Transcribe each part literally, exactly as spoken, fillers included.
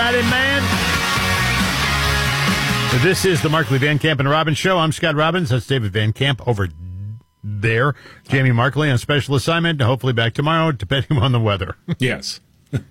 got it, man. This is the Markley, Van Camp, and Robbins Show. I'm Scott Robbins. That's David Van Camp over there. Jamie Markley on special assignment. Hopefully back tomorrow, depending on the weather. Yes.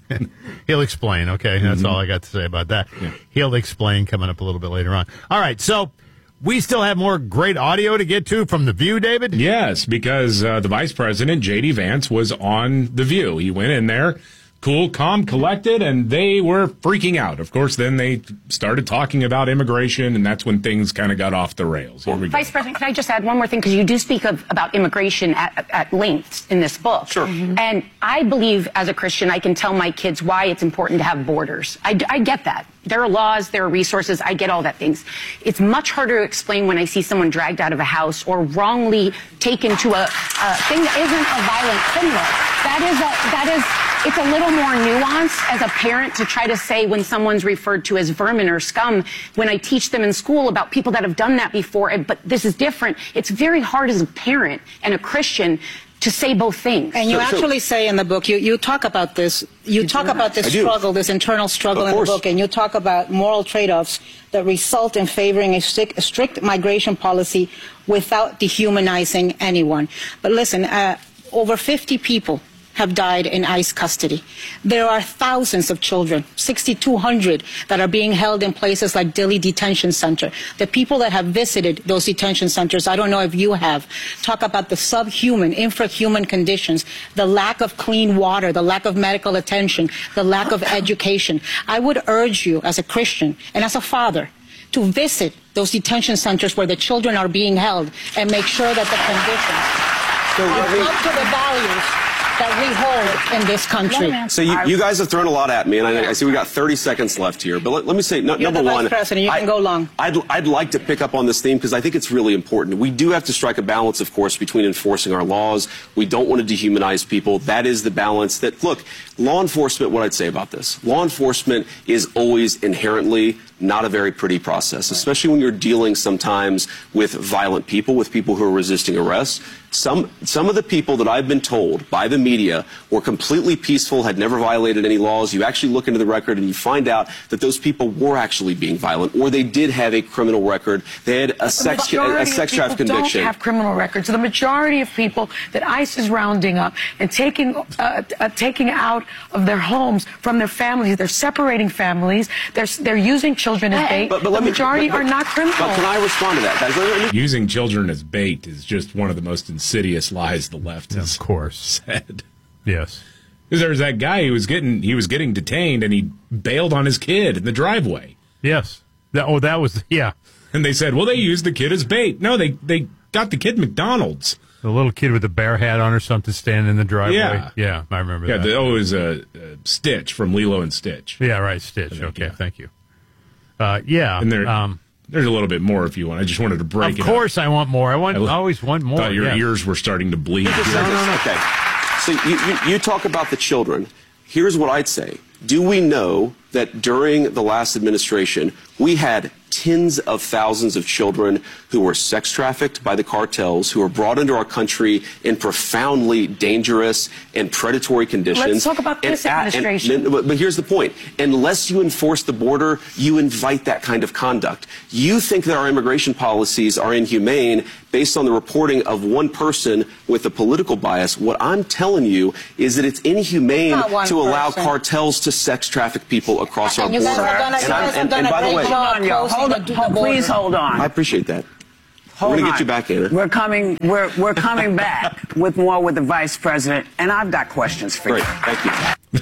He'll explain. Okay, that's mm-hmm. all I got to say about that. Yeah. He'll explain coming up a little bit later on. All right, so we still have more great audio to get to from The View, David? Yes, because uh, the Vice President, J D. Vance, was on The View. He went in there, cool, calm, collected, and they were freaking out. Of course, then they started talking about immigration, and that's when things kind of got off the rails. Here we go. Vice President, can I just add one more thing? Because you do speak of, about immigration at, at length in this book. Sure. Mm-hmm. And I believe, as a Christian, I can tell my kids why it's important to have borders. I, I get that. There are laws, there are resources, I get all that things. It's much harder to explain when I see someone dragged out of a house or wrongly taken to a, a thing that isn't a violent criminal. That is a, that is, it's a little more nuanced as a parent to try to say when someone's referred to as vermin or scum, when I teach them in school about people that have done that before, but this is different. It's very hard as a parent and a Christian to say both things. And you so, actually so, say in the book, you, you talk about this, you, you talk about this struggle, this internal struggle in the book, and you talk about moral trade-offs that result in favoring a strict, a strict migration policy without dehumanizing anyone. But listen, uh, over fifty people have died in ICE custody. There are thousands of children, sixty-two hundred, that are being held in places like Dilley Detention Center. The people that have visited those detention centers, I don't know if you have, talk about the subhuman, infrahuman conditions, the lack of clean water, the lack of medical attention, the lack of education. I would urge you as a Christian and as a father to visit those detention centers where the children are being held and make sure that the conditions are up to the values that we hold in this country. So you, you guys have thrown a lot at me, and I, I see we got thirty seconds left here. But let, let me say, no, You're number the one, Vice President, you I, can go long. I'd, I'd like to pick up on this theme because I think it's really important. We do have to strike a balance, of course, between enforcing our laws. We don't want to dehumanize people. That is the balance that, look, law enforcement, what I'd say about this, law enforcement is always inherently not a very pretty process, especially when you're dealing sometimes with violent people, with people who are resisting arrest. Some, some of the people that I've been told by the media were completely peaceful, had never violated any laws. You actually look into the record and you find out that those people were actually being violent, or they did have a criminal record. They had a sex, a, a sex traffic conviction. Don't have criminal records. The majority of people that ICE is rounding up and taking, uh, uh, taking out of their homes from their families, they're separating families. They're, they're using children as bait. But, but the me, majority but, but, are not criminals. But can I respond to that? Using children as bait is just one of the most insidious lies the left has of course said. Yes. Because there was that guy who was getting he was getting detained and he bailed on his kid in the driveway. Yes. That, oh, that was, yeah. And they said, well, they used the kid as bait. No, they, they got the kid McDonald's. The little kid with the bear hat on or something standing in the driveway. Yeah, yeah I remember yeah, that. Yeah, oh, it was a uh, uh, Stitch from Lilo and Stitch. Yeah, right, Stitch. Think, okay, yeah. thank you. Uh, yeah. And there, um, there's a little bit more if you want. I just wanted to break it up. Of course I want more. I want I always want more. Thought your yeah. ears were starting to bleed. No, no, no. Okay. So you, you, you talk about the children. Here's what I'd say. Do we know that during the last administration, we had tens of thousands of children who were sex trafficked by the cartels, who were brought into our country in profoundly dangerous and predatory conditions. Let's talk about this and, administration. And, and, but, but here's the point. Unless you enforce the border, you invite that kind of conduct. You think that our immigration policies are inhumane based on the reporting of one person with a political bias. What I'm telling you is that it's inhumane to allow person. cartels to sex traffic people across And our you border. guys have done a- And, I'm, you guys have and, done and a by the great way, job. Hold on, yo. Hold on. Hold, please hold on. I appreciate that. Hold We're going to on. get you back, Anna. We're coming. We're we're coming back with more with the Vice President, and I've got questions for Great. you. Thank you.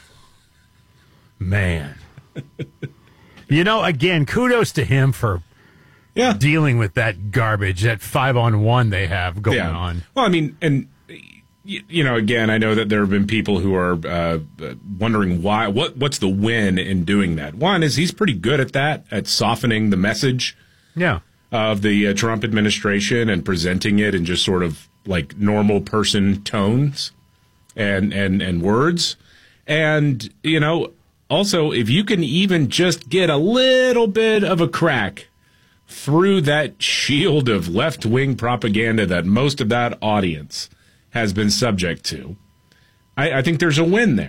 Man. You know, again, kudos to him for yeah. dealing with that garbage, that five-on-one they have going yeah. on. Well, I mean, and, you know, again, I know that there have been people who are uh, wondering why, what, what's the win in doing that? One is he's pretty good at that, at softening the message Yeah. of the uh, Trump administration and presenting it in just sort of like normal person tones and, and, and words. And, you know, also, if you can even just get a little bit of a crack through that shield of left-wing propaganda that most of that audience has been subject to, I, I think there's a win there.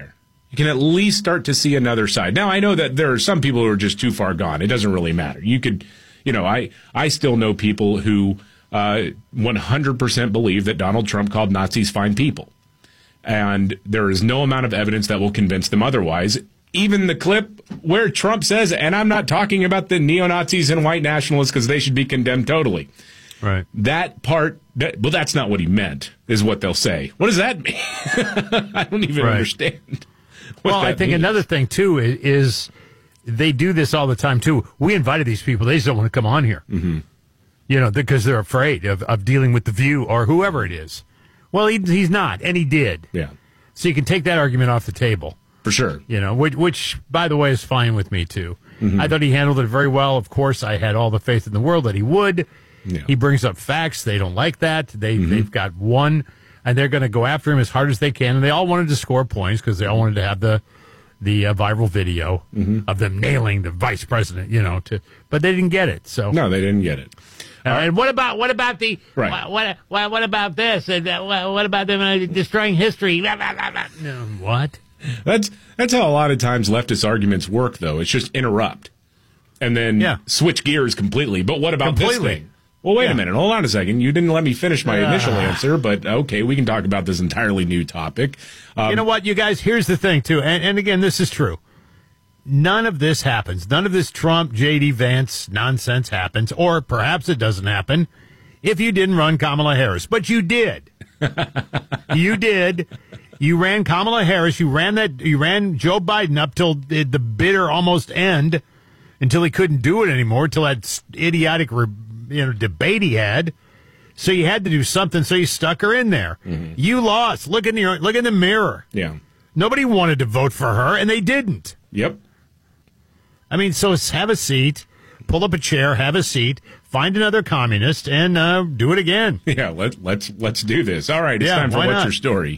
you can at least start to see another side. Now, I know that there are some people who are just too far gone. It doesn't really matter. You could, you know, I, I still know people who uh, one hundred percent believe that Donald Trump called Nazis fine people. And there is no amount of evidence that will convince them otherwise. Even the clip where Trump says, and I'm not talking about the neo-Nazis and white nationalists because they should be condemned totally. Right. That part, that, well, that's not what he meant, is what they'll say. What does that mean? I don't even right. understand. Well, I think means. another thing, too, is, is they do this all the time, too. We invited these people. They just don't want to come on here. Mm-hmm. You know, because they're afraid of, of dealing with The View or whoever it is. Well, he, he's not, and he did. Yeah. So you can take that argument off the table. For sure. You know, which, which by the way, is fine with me, too. Mm-hmm. I thought he handled it very well. Of course, I had all the faith in the world that he would. Yeah. He brings up facts. They don't like that. They, mm-hmm. They've got one, and they're going to go after him as hard as they can. And they all wanted to score points because they all wanted to have the the uh, viral video mm-hmm. of them nailing the vice president, you know, to, but they didn't get it. So no, they didn't get it. Uh, and what about what about the right. what, what what about this? And uh, what about them uh, destroying history? Blah, blah, blah, blah. No, what? That's that's how a lot of times leftist arguments work, though. It's just interrupt and then yeah. switch gears completely. But what about completely. this thing? Well, wait yeah. a minute. Hold on a second. You didn't let me finish my uh, initial answer, but okay, we can talk about this entirely new topic. Um, you know what, you guys? Here's the thing, too, and, and again, this is true. None of this happens. None of this Trump, J D. Vance nonsense happens, or perhaps it doesn't happen if you didn't run Kamala Harris. But you did. You did. You ran Kamala Harris. You ran that. You ran Joe Biden up till the, the bitter almost end, until he couldn't do it anymore, till that idiotic re, you know, debate he had. So you had to do something. So you stuck her in there. Mm-hmm. You lost. Look in your look in the mirror. Yeah. Nobody wanted to vote for her, and they didn't. Yep. I mean, so have a seat, pull up a chair, have a seat, find another communist, and uh, do it again. Yeah, let, let's let's do this. All right, it's yeah, time for What's not? Your Story?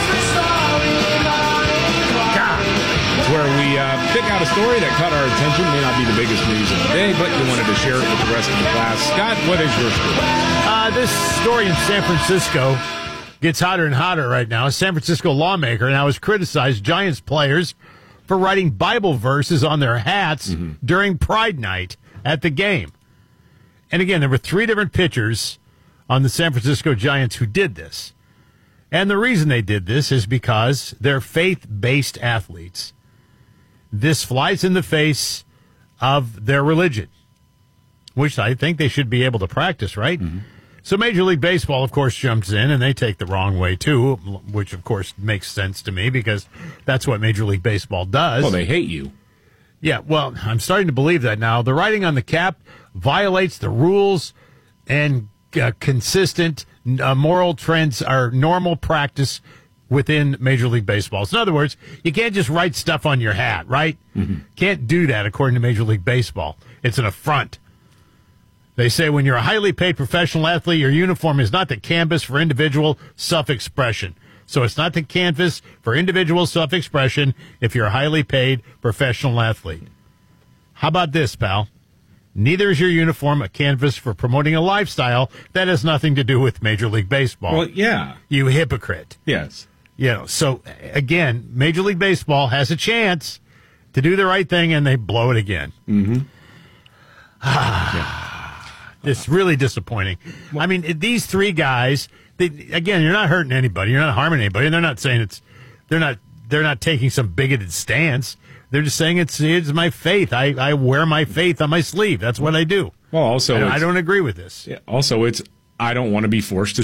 It's where we uh, pick out a story that caught our attention. May not be the biggest news of the day, but you wanted to share it with the rest of the class. Scott, what is your story? Uh, this story in San Francisco gets hotter and hotter right now. A San Francisco lawmaker now has criticized Giants players for writing Bible verses on their hats mm-hmm. during Pride Night at the game. And again, there were three different pitchers on the San Francisco Giants who did this. And the reason they did this is because they're faith-based athletes. This flies in the face of their religion, which I think they should be able to practice, right? Mm-hmm. So Major League Baseball, of course, jumps in, and they take the wrong way, too, which, of course, makes sense to me because that's what Major League Baseball does. Well, they hate you. Yeah, well, I'm starting to believe that now. The writing on the cap violates the rules and uh, consistent uh, moral trends are normal practice within Major League Baseball. So in other words, you can't just write stuff on your hat, right? Mm-hmm. Can't do that according to Major League Baseball. It's an affront. They say when you're a highly paid professional athlete, your uniform is not the canvas for individual self-expression. So it's not the canvas for individual self-expression if you're a highly paid professional athlete. How about this, pal? Neither is your uniform a canvas for promoting a lifestyle that has nothing to do with Major League Baseball. Well, yeah. You hypocrite. Yes. You know, so again, Major League Baseball has a chance to do the right thing, and they blow it again. Mm-hmm. yeah. It's really disappointing. I mean, these three guys, they, again, you're not hurting anybody. You're not harming anybody. They're not saying it's, they're not, they're not taking some bigoted stance. They're just saying it's, it's my faith. I, I wear my faith on my sleeve. That's what I do. Well, also, I don't agree with this. Yeah, also, it's, I don't want to be forced to